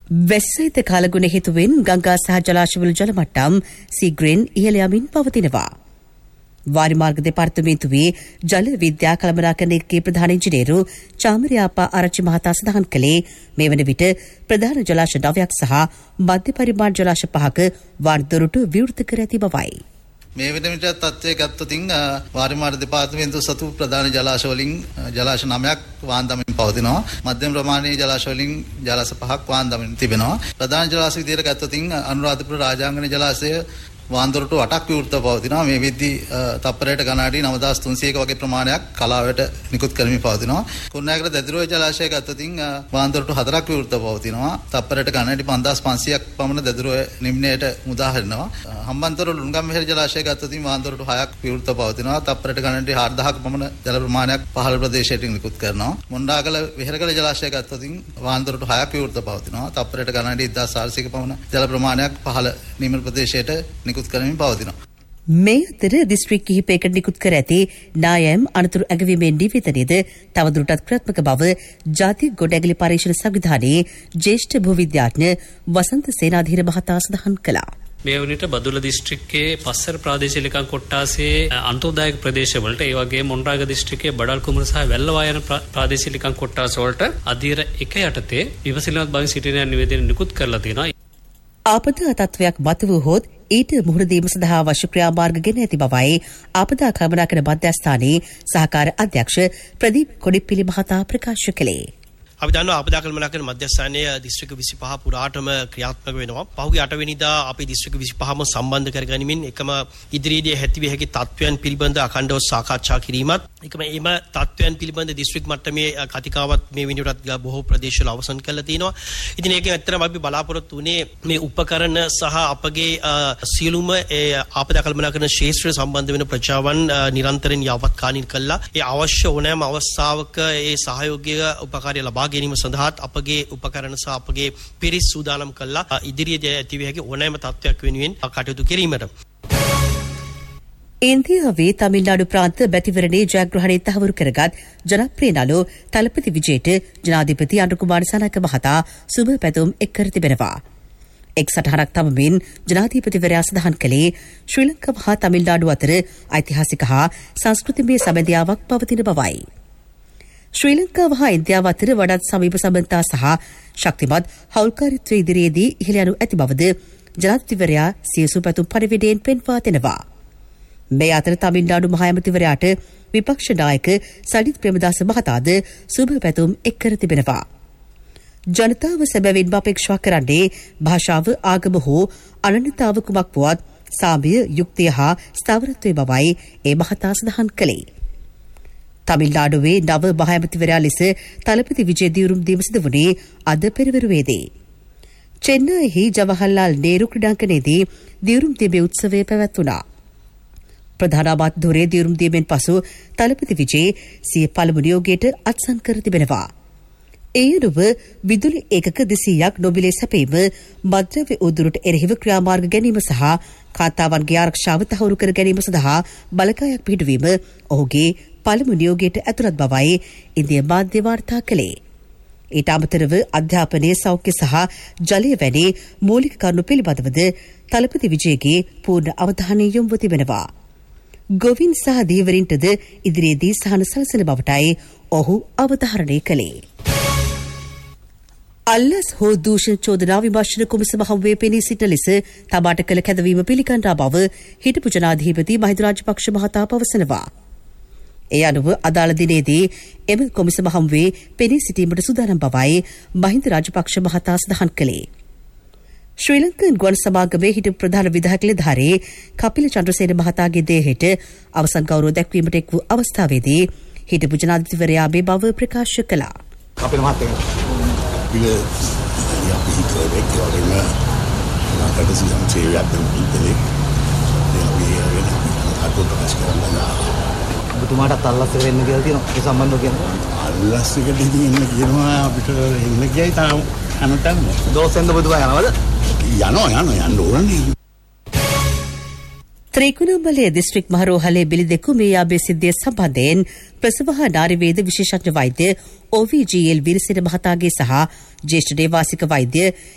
වැස්සයිත කාලගුණ හේතුවෙන් ගංගා සහ ජලාශවල ජල මට්ටම් සීග්‍රෙන් ඉහළ යමින් පවතිනවා. වාරිමාර්ග දෙපාර්තමේන්තුවේ ජල විද්‍යා කළමනාකරණ ඒකකයේ ප්‍රධාන ඉංජිනේරු චාමරියාපා ආරච්චි මහතා සඳහන් කළේ මේ වන විට ප්‍රධාන ජලාශ 9ක් සහ මධ්‍ය පරිමාණ ජලාශ 5ක වාර්දොරටු විවෘත කර ඇති බවයි. මේ වෙන විට තත්ත්වය ගත්තොතින් වාරිමාර්ග දෙපාර්තමේන්තුව සතු ප්‍රධාන ජලාශ වලින් ජලාශ 9ක් වාන්දමින් පවතිනවා. මධ්‍යම ප්‍රමාණයේ ජලාශ වලින් ජලාශ 5ක් වාන්දමින් තිබෙනවා. ප්‍රධාන ජලාශ විදියට ගත්තොතින් අනුරාධපුර රාජාංගන ජලාශය වාන්දොරටු 8ක් විවෘතව පවතිනවා. මේ විද්දි තප්පරයට ගණාඩි 9300ක වගේ ප්‍රමාණයක් කලාවට නිකුත් කරමින් පවතිනවා. කුරුණෑගල දැදිරෝය ජලාශය ගත්තොතින් වාන්දොරටු 4ක් විවෘතව පවතිනවා. තප්පරයට ගණාඩි 5500ක් පමණ දැදිරෝය නිම්නයට මුදා හරිනවා. හම්බන්තොට ලුණුගම්වෙහෙර ජලාශය ගත්තොතින් වාන්දොරටු 6ක් විවෘතව පවතිනවා. තප්පරයට ගණාඩි 4000ක පමණ ජල ප්‍රමාණයක් පහළ ප්‍රදේශයට නිකුත් කරනවා. මොණ්ඩාගල වෙහෙරගල ජලාශය ගත්තොතින් වාන්දොරටු 6ක් විවෘතව පවතිනවා. තප්පරයට ගණාඩි 1400ක පමණ ජල ප්‍රමාණයක් පහළ නිම්න ප්‍රදේශයට මේ අතර දිස්ත්‍රික් කිහිපයකට නිකුත් කර ඇති නායම් අනතුරු ඇගවීමේ නිවේදනයේද තවදුරටත් ක්‍රියාත්මක බව ජාතික ගොඩනැගිලි පරීක්ෂණ සංවිධානයේ ජ්‍යෙෂ්ඨ භූවිද්‍යාඥ වසන්ත සේනාධීර මහතා සඳහන් කළා. මේ වුණිට බදුල්ල දිස්ත්‍රික්කයේ පස්සර ප්‍රාදේශීය ලේකම් කොට්ටාසේ අන්තෝදායක ප්‍රදේශවලට ඒ වගේම මොණරාග දිස්ත්‍රික්කයේ බඩල් කුමරු සහ වැල්ලවා යන ප්‍රාදේශීය ලේකම් කොට්ටාස වලට අධීර 1 යටතේ විමසිලිමත් බවින් සිටින නිවේදන නිකුත් කරලා තියෙනවා. ආපදා තත්ත්වයක් මතුවහොත් ඊට මුහුණ දීම සඳහා අවශ්‍ය ක්‍රියාමාර්ග ගෙන ඇති බවයි ආපදා කළමනාකරණ මධ්‍යස්ථානයේ සහකාර අධ්‍යක්ෂ ප්‍රදීප් කොඩිප්පිලි මහතා ප්‍රකාශ කළේ. අපි දන්නවා ආපදා කළමනාකරණ මධ්‍යස්ථානයේ දිස්ත්‍රික්ක 25 පුරාටම ක්‍රියාත්මක වෙනවා. පහුගිය 8 වෙනිදා අපි දිස්ත්‍රික්ක 25ම සම්බන්ධ කරගනිමින් එකම ඉදිරියේදී ඇතිවිය හැකි තත්ත්වයන් පිළිබඳ අඛණ්ඩව සාකච්ඡා කිරීමත් එකම එම තත්ත්වයන් පිළිබඳ දිස්ත්‍රික් මට්ටමේ කතිකාවත් මේ වෙනියටත් බොහෝ ප්‍රදේශවල අවසන් කරලා තියෙනවා. ඉතින් ඒකෙන් ඇත්තටම අපි බලාපොරොත්තු වුණේ මේ උපකරණ සහ අපගේ සියලුම ආපදා කළමනාකරණ ශාස්ත්‍රය සම්බන්ධ වෙන ප්‍රජාවන් නිරන්තරයෙන් යාවත්කාලින කළා. ඒ අවශ්‍ය ඕනෑම අවස්ථාවක ඒ සහයෝගය උපකාරය ලබා ගැනීම සඳහා අපගේ උපකරණ සහ අපගේ පිරිස් සූදානම් කළා ඉදිරියේදී ඇතිවිය හැකි ඕනෑම තත්ත්වයක් වෙනුවෙන් කටයුතු කිරීමට. ඉන්දියාවේ තමිල්නාඩු ප්‍රාන්ත බැතිවරණයේ ජයග්‍රහණය තහවුරු කරගත් ජනප්‍රිය නළු තලපති විජේට ජනාධිපති අනුර කුමාර සනායක මහතා සුබ පැතුම් එක් කර තිබෙනවා. එක් සටහනක් තබමින් ජනාධිපතිවරයා සඳහන් කළේ ශ්‍රී ලංකාව හා තමිල්නාඩු අතර ඓතිහාසික හා සංස්කෘතිමය සබැඳියාවක් පවතින බවයි. ශ්‍රී ලංකාව හා ඉන්දියාව අතර වඩාත් සමීප සම්බන්ධතා සහ ශක්තිමත් හවුල්කාරීත්වය ඉදිරියේදී ඉහළ යනු ඇති බවද ජනාධිපතිවරයා සියසු පැතුම් පරිවිඩයෙන් පෙන්වා දෙනවා. මේ අතර තමිල්නාඩු මහ ඇමතිවරයාට විපක්ෂ නායක සජිත් ප්‍රේමදාස මහතාද සුබ පැතුම් එක් කර තිබෙනවා. ජනතාව සැබවින්ම අපේක්ෂා කරන්නේ භාෂාව ආගම හෝ අනන්‍යතාව කුමක් වුවත් සාමය යුක්තිය හා ස්ථාවරත්වය බවයි ඒ මහතා සඳහන් කළේ. තමිල්නාඩුවේ නව මහ ඇමතිවරයා ලෙස තලපති විජය දියුරුම් දීම සිදු වුණේ අද පෙරවරුවේදී. චෙන්නයිහි ජවහර්ලාල් නේරු ක්‍රීඩාංගණයේදී දියුරුම් දීමේ උත්සවය පැවැත්වුණා. ප්‍රධාන අමාත්‍යවරේ දියුරුම් දීමෙන් පසු තලපති විජේ සිය පළමු නියෝගයට අත්සන් කර තිබෙනවා. ඒ අනුව විදුලි ඒකක 200ක් නොමිලේ සැපීම, මද්‍රව්‍ය උදුරට එරෙහිව ක්‍රියාමාර්ග ගැනීම සහ කාන්තාවන්ගේ ආරක්ෂාව තහවුරු කර ගැනීම සඳහා බලකායක් පිහිටුවීම ඔහුගේ පළමු නියෝගයට ඇතුළත් බවයි ඉන්දියා මාධ්‍ය වාර්තා කළේ. ඊට අමතරව අධ්‍යාපනය, සෞඛ්‍ය සහ ජලය වැනි මූලික කරුණු පිළිබඳවද තලපති විජේගේ පූර්ණ අවධානය යොමුව තිබෙනවා. ගොවින් සහ දීවරින්ටද ඉදිරියේදී සහන සලසන බවටයි ඔහු අවධාරණය කළේ. අල්ලස් හෝ දූෂණ චෝදනා විමර්ශන කොමිසම හමුවේ පෙනී සිටින ලෙස තමාට කළ කැදවීම පිළිගන්නා බව හිටපු ජනාධිපති මහින්ද රාජපක්ෂ මහතා පවසනවා. ඒ අනුව අදාළ දිනේදී එම කොමිසම හමුවේ පෙනී සිටීමට සූදානම් බවයි මහින්ද රාජපක්ෂ මහතා සඳහන් කළේ. ශ්‍රී ලංකන් ගුවන් සමාගමේ හිටපු ප්‍රධාන විධායක නිලධාරී කපිල චන්ද්‍රසේන මහතාගේ දේහයට අවසන් ගෞරව දැක්වීමට එක් වූ අවස්ථාවේදී හිටපු ජනාධිපතිවරයා මේ බව ප්‍රකාශ කළා. කපිල මහත්මයා අපි හිතුවේ වගේම නාටක සියම් සේවයක් දෙන්න ඉතින් අපි ප්‍රකාශ කරනවා. ඔබතුමාටත් අල්ලස් එක වෙන්න කියලා තියෙනවා. ඒ සම්බන්ධව කියනවා. අල්ලස් එකට ඉතින් එන්න කියනවා අපිට එන්න කියයි තාම අනතම්. දෝසෙන්ද ඔබතුමා යනවද? යන්න ඕනනේ. ත්‍රිකුණාමලය දිස්ත්‍රික් මහරෝහලේ බිලිදෙකු මේ යාබේ සිද්ධිය සම්බන්ධයෙන් ප්‍රසව හා නාරිවේද විශේෂඥ වෛද්‍ය OVGL විරසින මහතාගේ සහ ජ්‍යෙෂ්ඨ දේවාසික වෛද්‍ය